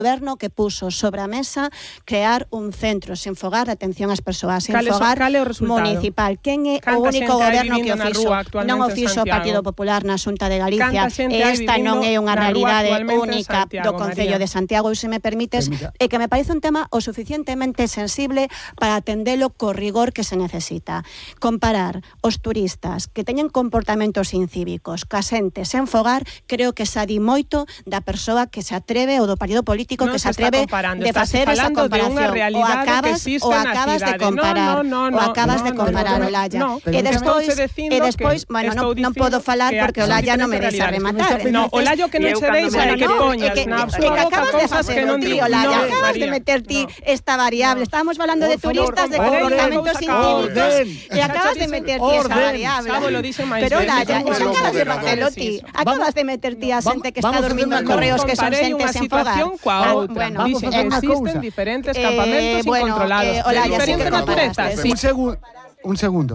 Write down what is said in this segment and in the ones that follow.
goberno que puso sobre a mesa crear un centro sen fogar de atención ás persoas sen fogar municipal. Quen é o único goberno que o fixo? Non o fixo o Partido Popular na Xunta de Galicia. Esta non é unha realidade única do Concello de Santiago. E se me permites, é que me parece un tema o suficientemente sensible para atendelo co rigor que se necesita. Comparar os turistas que teñen comportamentos incívicos ca xente sen fogar, creo que xa di moito da persoa que se atreve ou do partido político que se atreve de facer esa comparación. O acabas de comparar, Olalla. E despois, bueno, non podo falar porque Olalla non me deixa rematar. No, Olalla que non se deixa que poñas na súa boca cousas que non di. Olalla, acabas de meter ti esta variable. Estábamos falando de turistas, de comportamentos incívicos, e acabas de meter ti esa variable. Pero Olalla, eso acabas de facelo ti. Acabas de meter ti a xente que está dormindo en correos que son xente sen fogar. Bueno, dixen que existen diferentes campamentos incontrolados, de diferente natureza. Un segundo.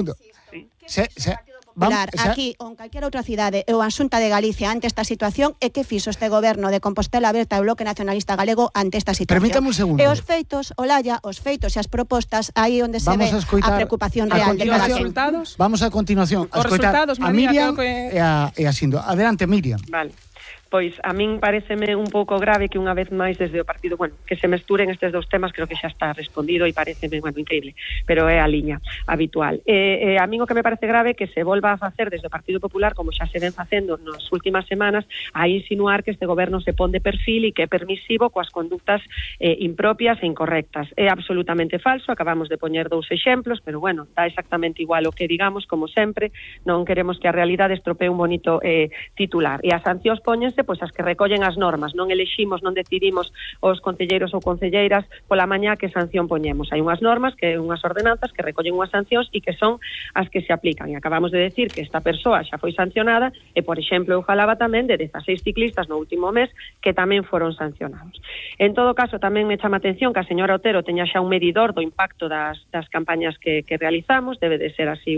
Claro, aquí ou en calquera outra cidade ou a Xunta de Galicia ante esta situación é que fixo este goberno de Compostela Aberta e o Bloque Nacionalista Galego ante esta situación. Permítame un segundo. E os feitos, Olalla, os feitos e as propostas aí onde se ve a preocupación real de cada quen. Vamos a continuación a escoitar a Miriam e a Sindo. Adelante, Miriam. Vale. Pois a min pareceme un pouco grave que unha vez máis desde o partido, que se mesturen estes dous temas, creo que xa está respondido e pareceme, increíble, pero é a liña habitual. A min o que me parece grave é que se volva a facer desde o Partido Popular, como xa se ven facendo nas últimas semanas, a insinuar que este goberno se pon de perfil e que é permisivo coas conductas impropias e incorrectas. É absolutamente falso, acabamos de poñer dous exemplos, pero dá exactamente igual o que digamos, como sempre, non queremos que a realidade estropee un bonito titular. E as sancións póñense pois as que recollen as normas, non eleximos, non decidimos os concelleiros ou concelleiras pola mañá que sanción poñemos. Hai unhas normas, que unhas ordenanzas que recollen unhas sancións e que son as que se aplican. E acabamos de decir que esta persoa xa foi sancionada e, por exemplo, eu falaba tamén de 16 ciclistas no último mes que tamén foron sancionados. En todo caso, tamén me chama atención que a señora Otero teña xa un medidor do impacto das campañas que realizamos, debe de ser así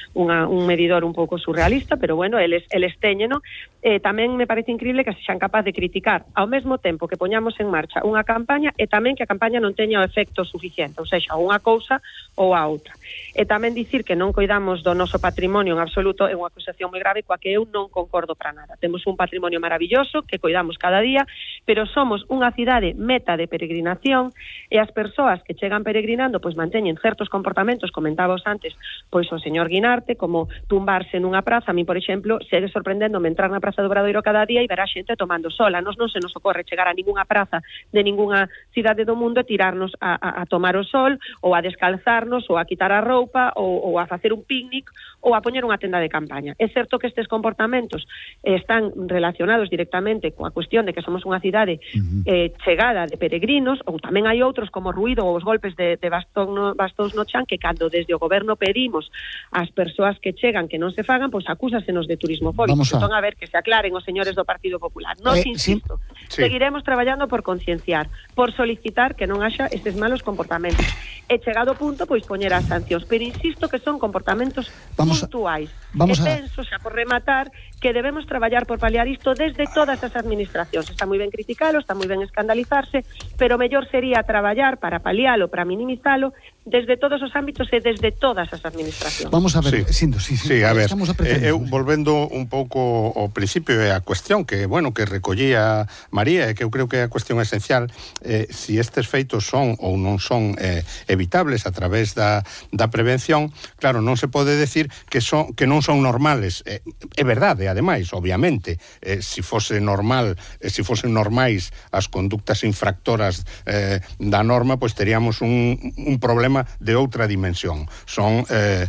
un medidor un pouco surrealista, pero eles teñeno. Tamén me parece increíble que sexan capaz de criticar ao mesmo tempo que poñamos en marcha unha campaña e tamén que a campaña non teña o efecto suficiente, ou seja, unha cousa ou a outra. E tamén dicir que non coidamos do noso patrimonio en absoluto é unha acusación moi grave coa que eu non concordo para nada. Temos un patrimonio maravilloso que coidamos cada día, pero somos unha cidade meta de peregrinación e as persoas que chegan peregrinando pois manteñen certos comportamentos, comentábamos antes, pois o señor Guinarte, como tumbarse nunha praza. A mí, por exemplo, segue sorprendéndome entrar na Praza do Obradoiro cada día e ver a xente tomando sol. A nos non se nos ocorre chegar a ningunha praza de ningunha cidade do mundo e tirarnos a tomar o sol ou a descalzarnos ou a quitar a roupa ou a facer un picnic ou a poñer unha tenda de campaña. É certo que estes comportamentos están relacionados directamente coa cuestión de que somos unha cidade chegada de peregrinos, ou tamén hai outros como o ruído ou os golpes de bastóns no chan, que cando desde o goberno pedimos ás persoas que chegan que non se fagan, pois acúsasenos de turismofóbicos. Entón, a ver, que se aclaren os señores do Partido Popular. Nos insisto, seguiremos traballando por concienciar, por solicitar que non haxa estes malos comportamentos. E chegado o punto, pois poñer as sancións. Pero insisto que son comportamentos puntuais. Penso, xa por rematar, que debemos traballar por paliar isto desde todas as administracións. Está moi ben criticalo, está moi ben escandalizarse, pero mellor sería traballar para palialo, para minimizalo, desde todos os ámbitos e desde todas as administracións. Vamos a ver, Sindo, sí, a ver, eu volvendo un pouco ao principio e a cuestión que recollía María, e que eu creo que é a cuestión esencial, si estes feitos son ou non son evitables a través da prevención. Claro, non se pode decir que non son normales. É verdade, ademais, obviamente, se fose normal, se fosen normais as conductas infractoras da norma, pois teríamos un problema de outra dimensión. Son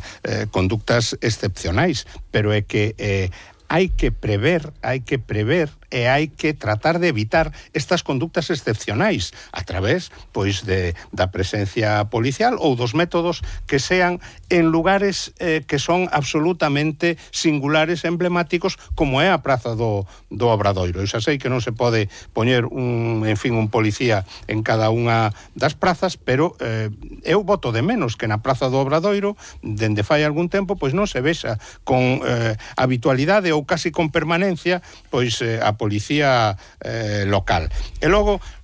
conductas excepcionais, pero é que hai que prever e hai que tratar de evitar estas conductas excepcionais a través, pois, da presencia policial ou dos métodos que sean en lugares que son absolutamente singulares, emblemáticos, como é a Praza do Obradoiro. Eu xa sei que non se pode poñer un policía en cada unha das prazas, pero eu voto de menos que na Praza do Obradoiro, dende fai algún tempo, pois non se vexa con habitualidade ou casi con permanencia, pois a policía local. E logo,